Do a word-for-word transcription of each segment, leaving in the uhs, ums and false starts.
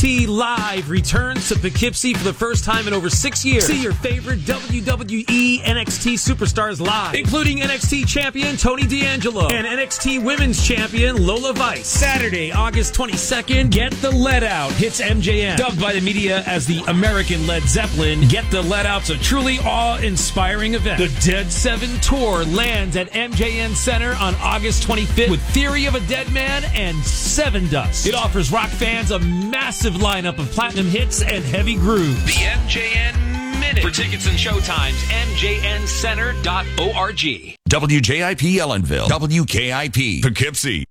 T Live returns to Poughkeepsie for the first time in over six years. See your favorite W W E N X T superstars live, including N X T champion Tony D'Angelo and N X T women's champion Lola Vice. Saturday, August twenty-second, Get the Let Out hits M J N. Dubbed by the media as the American Led Zeppelin, Get the Let Out's a truly awe-inspiring event. The Dead Seven Tour lands at M J N Center on August twenty-fifth with Theory of a Dead Man and Seven Dust. It offers rock fans a massive lineup of platinum hits and heavy grooves. The M J N Minute. For tickets and showtimes, M J N center dot org. W J I P Ellenville. W K I P Poughkeepsie.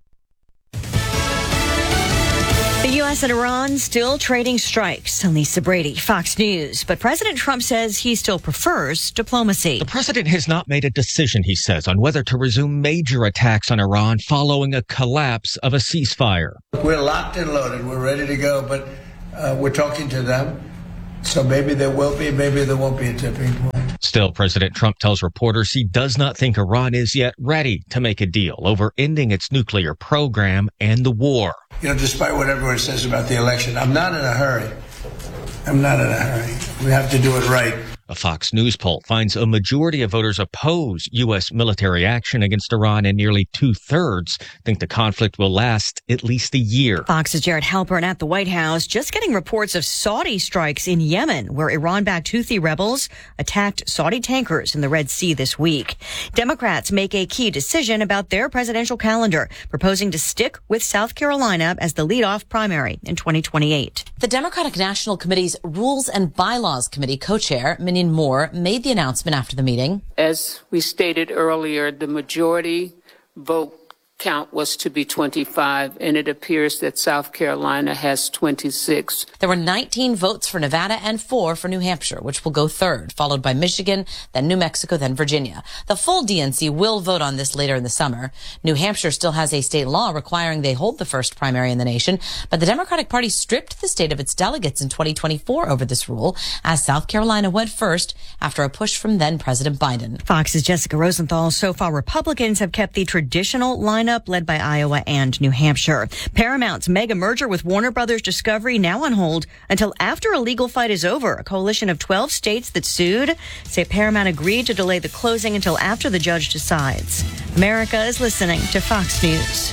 The U S and Iran still trading strikes. Lisa Brady, Fox News. But President Trump says he still prefers diplomacy. The president has not made a decision, he says, on whether to resume major attacks on Iran following a collapse of a ceasefire. We're locked and loaded. We're ready to go, but uh, we're talking to them. So maybe there will be, maybe there won't be a tipping point. Still, President Trump tells reporters he does not think Iran is yet ready to make a deal over ending its nuclear program and the war. You know, despite what everyone says about the election, I'm not in a hurry. I'm not in a hurry. We have to do it right. A Fox News poll finds a majority of voters oppose U S military action against Iran, and nearly two-thirds think the conflict will last at least a year. Fox's Jared Halpern at the White House just getting reports of Saudi strikes in Yemen, where Iran-backed Houthi rebels attacked Saudi tankers in the Red Sea this week. Democrats make a key decision about their presidential calendar, proposing to stick with South Carolina as the leadoff primary in twenty twenty-eight. The Democratic National Committee's Rules and Bylaws Committee co-chair, Minion Moore, made the announcement after the meeting. As we stated earlier, the majority vote count was to be twenty-five, and it appears that South Carolina has twenty-six. There were nineteen votes for Nevada and four for New Hampshire, which will go third, followed by Michigan, then New Mexico, then Virginia. The full D N C will vote on this later in the summer. New Hampshire still has a state law requiring they hold the first primary in the nation, but the Democratic Party stripped the state of its delegates in twenty twenty-four over this rule, as South Carolina went first after a push from then-President Biden. Fox's Jessica Rosenthal. So far, Republicans have kept the traditional lineup led by Iowa and New Hampshire. Paramount's mega merger with Warner Brothers Discovery now on hold until after a legal fight is over. A coalition of twelve states that sued say Paramount agreed to delay the closing until after the judge decides. America is listening to Fox News.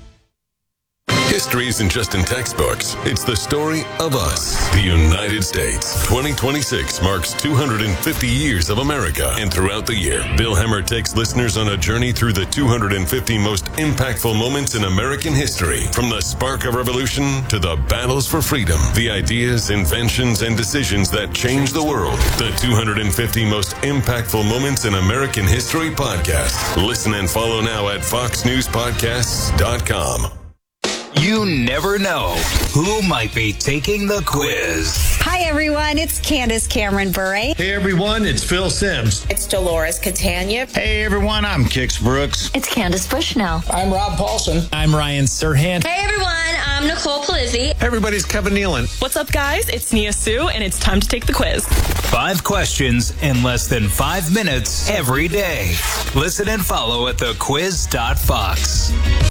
History isn't just in textbooks. It's the story of us, the United States. twenty twenty-six marks two hundred fifty years of America. And throughout the year, Bill Hemmer takes listeners on a journey through the two hundred fifty most impactful moments in American history. From the spark of revolution to the battles for freedom, the ideas, inventions, and decisions that changed the world. The two hundred fifty most impactful moments in American history podcast. Listen and follow now at fox news podcasts dot com. You never know who might be taking the quiz. Hi, everyone. It's Candace Cameron Bure. Hey, everyone. It's Phil Sims. It's Dolores Catania. Hey, everyone. I'm Kix Brooks. It's Candace Bushnell. I'm Rob Paulson. I'm Ryan Serhant. Hey, everyone. I'm Nicole Palizzi. Hey, everybody. It's Kevin Nealon. What's up, guys? It's Nia Sue, and it's time to take the quiz. Five questions in less than five minutes every day. Listen and follow at the quiz dot fox.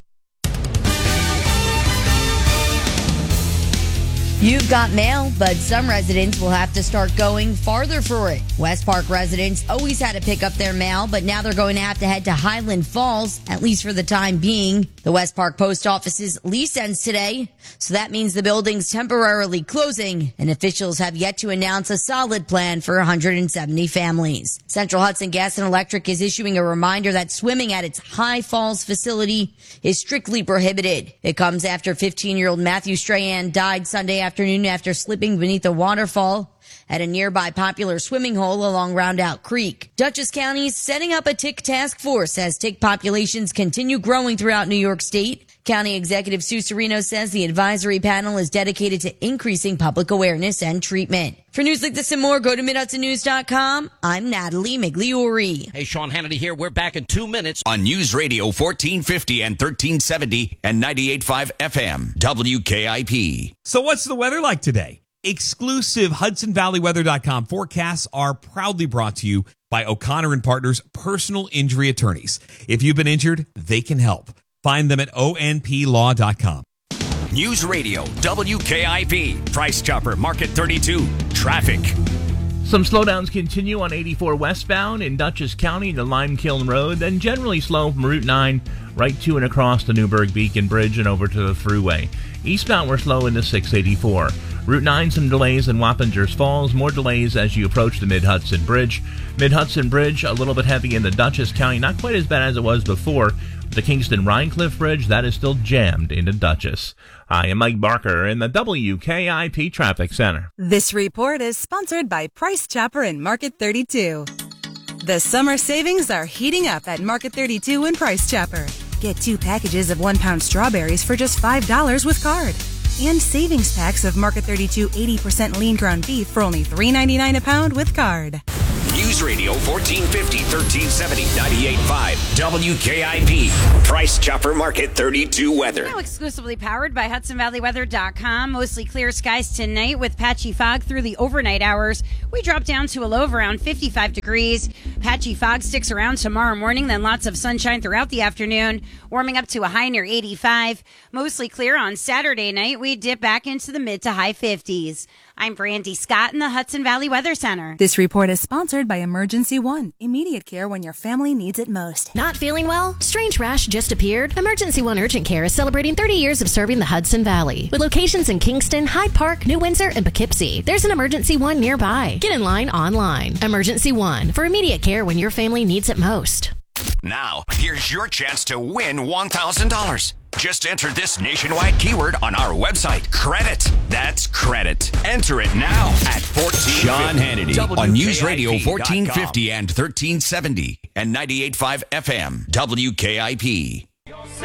You've got mail, but some residents will have to start going farther for it. West Park residents always had to pick up their mail, but now they're going to have to head to Highland Falls, at least for the time being. The West Park Post Office's lease ends today, so that means the building's temporarily closing, and officials have yet to announce a solid plan for one hundred seventy families. Central Hudson Gas and Electric is issuing a reminder that swimming at its High Falls facility is strictly prohibited. It comes after fifteen-year-old Matthew Strahan died Sunday afternoon after slipping beneath a waterfall at a nearby popular swimming hole along Roundout Creek. Dutchess County is setting up a tick task force as tick populations continue growing throughout New York State. County Executive Sue Serino says the advisory panel is dedicated to increasing public awareness and treatment. For news like this and more, go to mid hudson news dot com. I'm Natalie Migliori. Hey, Sean Hannity here. We're back in two minutes. On News Radio fourteen fifty and thirteen seventy and ninety-eight point five F M, W K I P. So what's the weather like today? Exclusive Hudson Valley Weather dot com forecasts are proudly brought to you by O'Connor and Partners Personal Injury Attorneys. If you've been injured, they can help. Find them at O N P law dot com. News Radio W K I P. Price Chopper Market thirty-two. Traffic. Some slowdowns continue on eighty-four westbound in Dutchess County to Limekiln Road, then generally slow from Route nine right to and across the Newburgh Beacon Bridge and over to the Thruway. Eastbound we're slow into six eighty-four. Route nine, some delays in Wappingers Falls, more delays as you approach the Mid-Hudson Bridge. Mid-Hudson Bridge, a little bit heavy into Dutchess County, not quite as bad as it was before. The Kingston-Rhinecliff Bridge, that is still jammed into Dutchess. I am Mike Barker in the W K I P Traffic Center. This report is sponsored by Price Chopper and Market thirty-two. The summer savings are heating up at Market thirty-two and Price Chopper. Get two packages of one-pound strawberries for just five dollars with card. And savings packs of Market thirty-two eighty percent lean ground beef for only three ninety-nine a pound with card. News Radio fourteen fifty, thirteen seventy, ninety-eight point five W K I P. Price Chopper Market thirty-two weather. Now exclusively powered by Hudson Valley Weather dot com. Mostly clear skies tonight with patchy fog through the overnight hours. We drop down to a low of around fifty-five degrees. Patchy fog sticks around tomorrow morning, then lots of sunshine throughout the afternoon, warming up to a high near eighty-five. Mostly clear on Saturday night. We dip back into the mid to high fifties. I'm Brandy Scott in the Hudson Valley Weather Center. This report is sponsored by Emergency One. Immediate care when your family needs it most. Not feeling well? Strange rash just appeared? Emergency One Urgent Care is celebrating thirty years of serving the Hudson Valley. With locations in Kingston, Hyde Park, New Windsor, and Poughkeepsie, there's an Emergency One nearby. Get in line online. Emergency One, for immediate care when your family needs it most. Now, here's your chance to win one thousand dollars. Just enter this nationwide keyword on our website. Credit. That's credit. Enter it now at fourteen fifty. Sean Hannity W K I P on News Radio fourteen fifty and thirteen seventy and ninety-eight point five F M. W K I P.